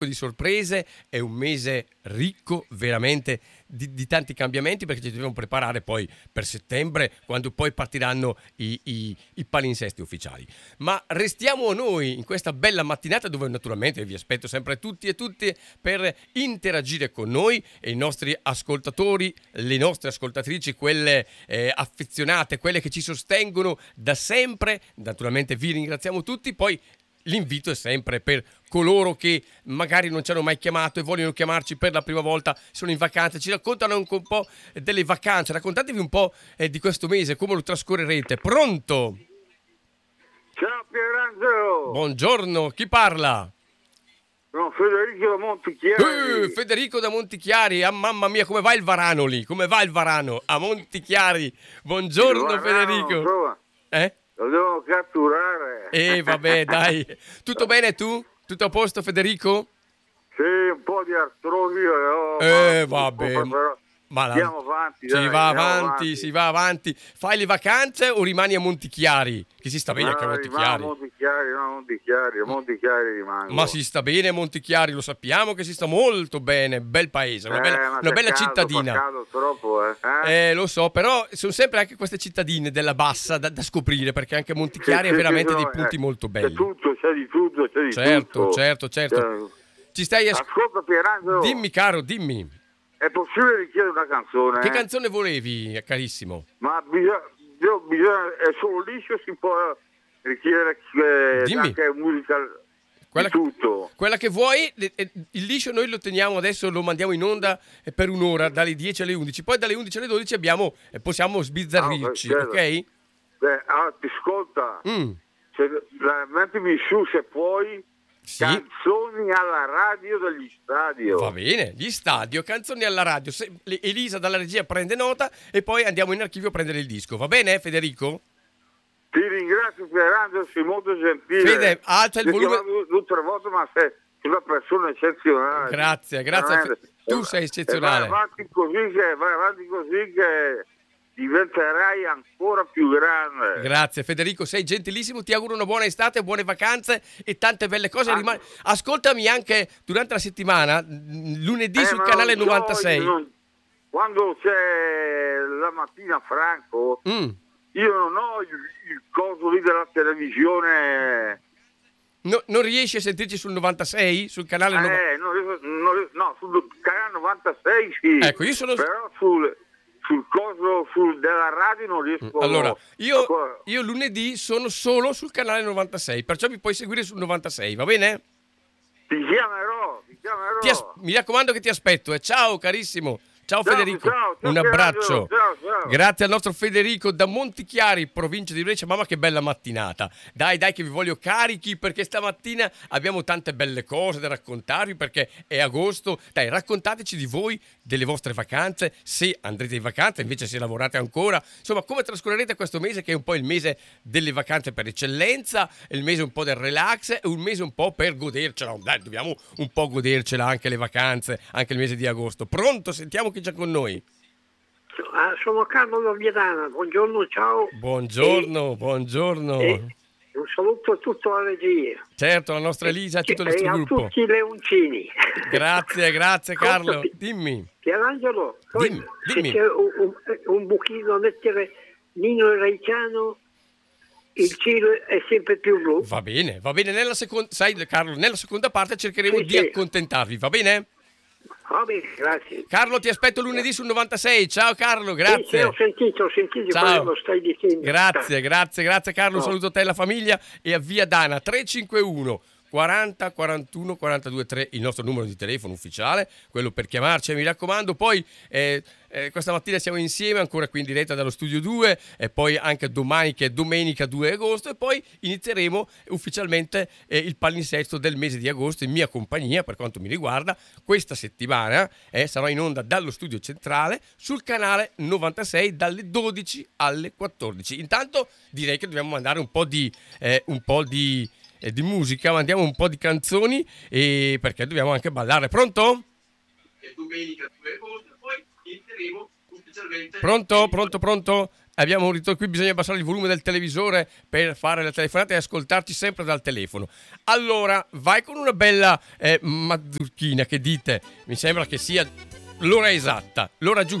di sorprese, è un mese ricco veramente di tanti cambiamenti, perché ci dobbiamo preparare poi per settembre, quando poi partiranno i palinsesti ufficiali. Ma restiamo noi in questa bella mattinata, dove naturalmente vi aspetto sempre tutti e tutte per interagire con noi, e i nostri ascoltatori, le nostre ascoltatrici, quelle affezionate, quelle che ci sostengono da sempre. Naturalmente vi ringraziamo tutti. Poi l'invito è sempre per coloro che magari non ci hanno mai chiamato e vogliono chiamarci per la prima volta, sono in vacanza, ci raccontano anche un po' delle vacanze. Raccontatevi un po' di questo mese, come lo trascorrerete. Pronto? Ciao Pierangelo! Buongiorno, chi parla? Sono Federico da Montichiari. Federico da Montichiari. Ah, mamma mia, come va il varano lì? Come va il varano a Montichiari? Buongiorno Federico. Insomma, lo devo catturare. Vabbè, dai. Tutto bene tu? Tutto a posto, Federico? Sì, un po' di artrosi. Vabbè. Ma andiamo avanti. Si va avanti. Fai le vacanze o rimani a Montichiari? Che si sta bene anche a Montichiari. Montichiari rimango. Ma si sta bene a Montichiari, lo sappiamo che si sta molto bene. Bel paese, una bella cittadina. Fa caldo troppo, Lo so, però sono sempre anche queste cittadine della bassa da scoprire, perché anche Montichiari Sì, ha veramente dei sono, punti molto belli. C'è di tutto. Certo. Ci stai Ascolta Pierangelo. Dimmi, caro, dimmi. È possibile richiedere una canzone? Che canzone volevi, carissimo? Ma bisogna, è solo liscio, si può richiedere anche musica di tutto. Quella che vuoi. Il liscio noi lo teniamo adesso, lo mandiamo in onda per un'ora, dalle 10 alle 11. Poi dalle 11 alle 12 possiamo sbizzarrirci, ok? Ti ascolta. Mettimi su, se puoi. Sì. Canzoni alla radio degli stadio. Va bene, gli stadio, canzoni alla radio. Elisa dalla regia prende nota e poi andiamo in archivio a prendere il disco. Va bene, Federico? Ti ringrazio Pierangelo, sei molto gentile. Fede, alza il volume. Tutte le volte, ma sei una persona eccezionale. Grazie. Tu sei eccezionale. Vai avanti così che diventerai ancora più grande. Grazie Federico, sei gentilissimo, ti auguro una buona estate, buone vacanze e tante belle cose. Ascoltami anche durante la settimana, lunedì sul canale 96. Quando c'è la mattina Franco, io non ho il coso lì della televisione. Non riesci a sentirci sul 96? Sul canale 96? No, sul canale 96 sì. Ecco, io sono... Però sul coso della radio non riesco. Allora, io lunedì sono solo sul canale 96, perciò mi puoi seguire sul 96, va bene? Ti chiamerò. Mi raccomando che ti aspetto, ciao carissimo. Ciao Federico, ciao, un abbraccio. Ciao. Grazie al nostro Federico da Montichiari, provincia di Brescia. Mamma che bella mattinata. Dai che vi voglio carichi, perché stamattina abbiamo tante belle cose da raccontarvi, perché è agosto. Dai, raccontateci di voi, delle vostre vacanze, se andrete in vacanza, invece se lavorate ancora. Insomma, come trascorrerete questo mese, che è un po' il mese delle vacanze per eccellenza, è il mese un po' del relax, è un mese un po' per godercela. Dai, dobbiamo un po' godercela anche le vacanze, anche il mese di agosto. Pronto? Sentiamo chi c'è con noi. Sono Carlo da Viadana, buongiorno, ciao. Buongiorno. Un saluto a tutta la regia. Certo, la nostra Elisa e tutto il nostro gruppo. E a tutti i leoncini. Grazie Carlo. Dimmi. Pierangelo, dimmi. Se c'è un buchino a mettere Nino e Raicano, il cielo è sempre più blu. Va bene. Sai Carlo, nella seconda parte cercheremo di accontentarvi, va bene? Va bene, grazie. Carlo, ti aspetto lunedì sul 96. Ciao Carlo, grazie. Sì, ho sentito ciao. Quello stai dicendo. Grazie Carlo, un saluto a te e alla famiglia e a Via Dana 351 40 41 42 3, il nostro numero di telefono ufficiale, quello per chiamarci, mi raccomando. Poi questa mattina siamo insieme ancora qui in diretta dallo studio 2 e poi anche domani, che è domenica 2 agosto, e poi inizieremo ufficialmente il palinsesto del mese di agosto in mia compagnia. Per quanto mi riguarda, questa settimana sarò in onda dallo studio centrale sul canale 96 dalle 12 alle 14. Intanto direi che dobbiamo mandare un po' di musica, mandiamo un po' di canzoni, perché dobbiamo anche ballare. Pronto? Pronto? Abbiamo un ritorno qui, bisogna abbassare il volume del televisore per fare le telefonate e ascoltarci sempre dal telefono. Allora, vai con una bella mazurchina, che dite? Mi sembra che sia l'ora esatta, l'ora giusta.